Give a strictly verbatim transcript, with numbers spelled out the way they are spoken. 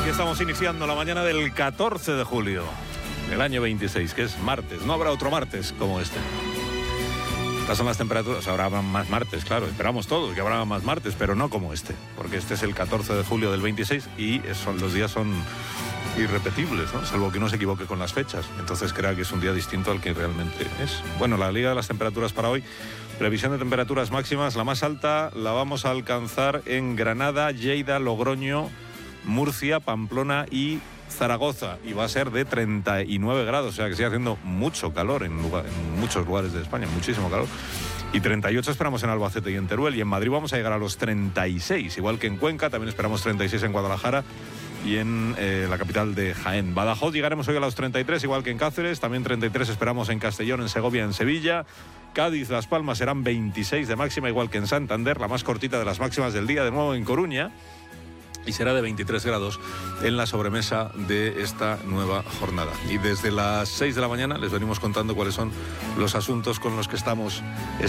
Aquí estamos iniciando la mañana del catorce de julio del año veintiséis, que es martes. No habrá otro martes como este. Estas son las temperaturas. Habrá más martes, claro. Esperamos todos que habrá más martes, pero no como este. Porque este es el catorce de julio del veintiséis y son, los días son irrepetibles, ¿no? Salvo que uno se equivoque con las fechas. Entonces crea que es un día distinto al que realmente es. Bueno, la liga de las temperaturas para hoy. Previsión de temperaturas máximas. La más alta la vamos a alcanzar en Granada, Lleida, Logroño, Murcia, Pamplona y Zaragoza, y va a ser de treinta y nueve grados, o sea que sigue haciendo mucho calor en, lugar, en muchos lugares de España, muchísimo calor. Y treinta y ocho esperamos en Albacete y en Teruel, y en Madrid vamos a llegar a los treinta y seis, igual que en Cuenca. También esperamos treinta y seis en Guadalajara y en eh, la capital de Jaén. Badajoz llegaremos hoy a los treinta y tres, igual que en Cáceres. También treinta y tres esperamos en Castellón, en Segovia, en Sevilla. Cádiz, Las Palmas serán veintiséis de máxima, igual que en Santander, la más cortita de las máximas del día, de nuevo en Coruña. Y será de veintitrés grados en la sobremesa de esta nueva jornada. Y desde las seis de la mañana les venimos contando cuáles son los asuntos con los que estamos